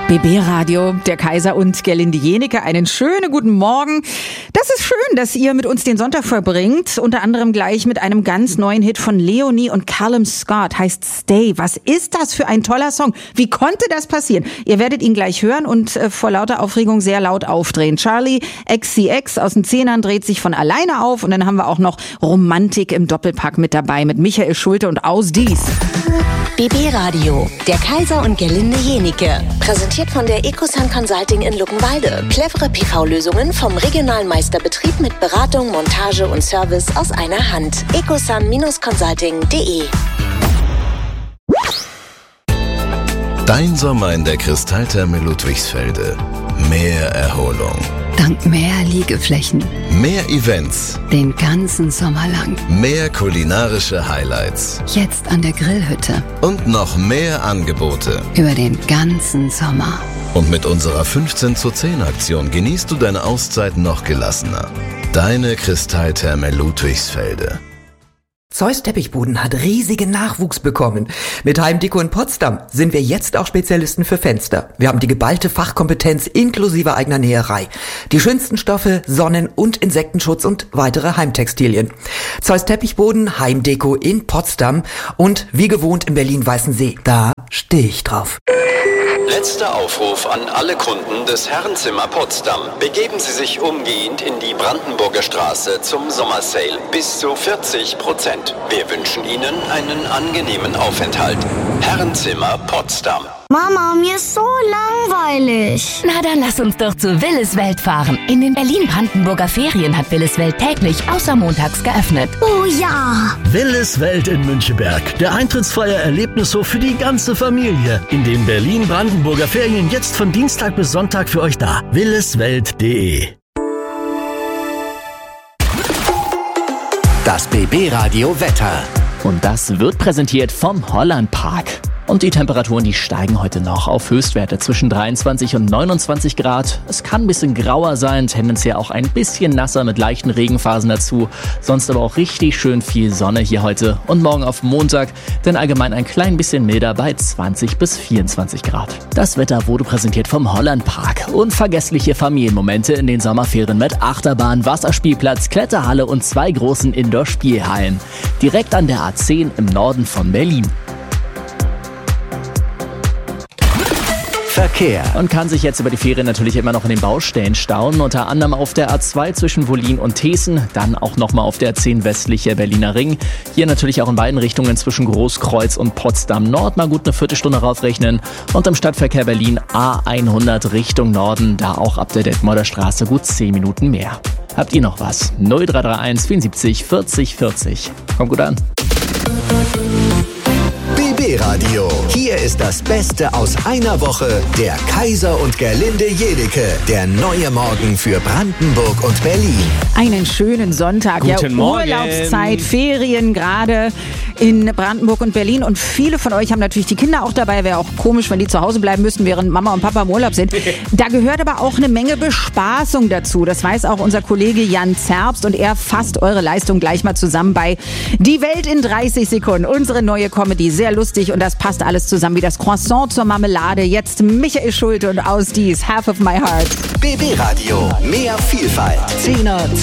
BB Radio, der Kaiser und Gerlinde Jenike. Einen schönen guten Morgen. Das ist schön, dass ihr mit uns den Sonntag verbringt. Unter anderem gleich mit einem ganz neuen Hit von Leonie und Callum Scott. Heißt Stay. Was ist das für ein toller Song? Wie konnte das passieren? Ihr werdet ihn gleich hören und vor lauter Aufregung sehr laut aufdrehen. Charlie XCX aus den Zehnern dreht sich von alleine auf. Und dann haben wir auch noch Romantik im Doppelpack mit dabei. Mit Michael Schulte und Aus Dies. BB Radio, der Kaiser und Gerlinde Jenike. Präsentiert von der Ecosun Consulting in Luckenwalde. Clevere PV-Lösungen vom regionalen Meisterbetrieb mit Beratung, Montage und Service aus einer Hand. ecosun-consulting.de. Dein Sommer in der Kristalltherme Ludwigsfelde. Mehr Erholung. Dank mehr Liegeflächen. Mehr Events. Den ganzen Sommer lang. Mehr kulinarische Highlights. Jetzt an der Grillhütte. Und noch mehr Angebote. Über den ganzen Sommer. Und mit unserer 15:10 genießt du deine Auszeit noch gelassener. Deine Kristalltherme Ludwigsfelde. Zeus Teppichboden hat riesigen Nachwuchs bekommen. Mit Heimdeko in Potsdam sind wir jetzt auch Spezialisten für Fenster. Wir haben die geballte Fachkompetenz inklusive eigener Näherei. Die schönsten Stoffe, Sonnen- und Insektenschutz und weitere Heimtextilien. Zeus Teppichboden, Heimdeko in Potsdam und wie gewohnt in Berlin-Weißensee. Da stehe ich drauf. Letzter Aufruf an alle Kunden des Herrenzimmer Potsdam. Begeben Sie sich umgehend in die Brandenburger Straße zum Sommersale. Bis zu 40%. Wir wünschen Ihnen einen angenehmen Aufenthalt. Herrenzimmer Potsdam. Mama, mir ist so langweilig. Na dann lass uns doch zu Willis Welt fahren. In den Berlin-Brandenburger Ferien hat Willis Welt täglich außer montags geöffnet. Oh ja. Willis Welt in Müncheberg. Der eintrittsfreie Erlebnishof für die ganze Familie. In den Berlin-Brandenburger Ferien jetzt von Dienstag bis Sonntag für euch da. williswelt.de. Das BB Radio Wetter. Und das wird präsentiert vom Holland Park. Und die Temperaturen, die steigen heute noch auf Höchstwerte zwischen 23 und 29 Grad. Es kann ein bisschen grauer sein, tendenziell auch ein bisschen nasser mit leichten Regenphasen dazu. Sonst aber auch richtig schön viel Sonne hier heute und morgen auf Montag. Denn allgemein ein klein bisschen milder bei 20 bis 24 Grad. Das Wetter wurde präsentiert vom Holland Park. Unvergessliche Familienmomente in den Sommerferien mit Achterbahn, Wasserspielplatz, Kletterhalle und 2 großen Indoor-Spielhallen. Direkt an der A10 im Norden von Berlin. Verkehr. Und kann sich jetzt über die Ferien natürlich immer noch in den Baustellen stauen. Unter anderem auf der A2 zwischen Wollin und Thesen, dann auch nochmal auf der A10 westliche Berliner Ring. Hier natürlich auch in beiden Richtungen zwischen Großkreuz und Potsdam Nord mal gut eine Viertelstunde raufrechnen. Und im Stadtverkehr Berlin A100 Richtung Norden, da auch ab der Detmolder Straße gut 10 Minuten mehr. Habt ihr noch was? 0331 74 40 40. Kommt gut an. BB Radio. Hier ist das Beste aus einer Woche. Der Kaiser und Gerlinde Jenike. Der neue Morgen für Brandenburg und Berlin. Einen schönen Sonntag. Guten Morgen. Urlaubszeit, Ferien gerade in Brandenburg und Berlin. Und viele von euch haben natürlich die Kinder auch dabei. Wäre auch komisch, wenn die zu Hause bleiben müssten, während Mama und Papa im Urlaub sind. Da gehört aber auch eine Menge Bespaßung dazu. Das weiß auch unser Kollege Jan Zerbst. Und er fasst eure Leistung gleich mal zusammen bei Die Welt in 30 Sekunden. Unsere neue Comedy. Sehr lustig und das passt alles zusammen wie das Croissant zur Marmelade. Jetzt Michael Schulte und Aus Dies, Half of My Heart. BB Radio. Mehr Vielfalt. 10er,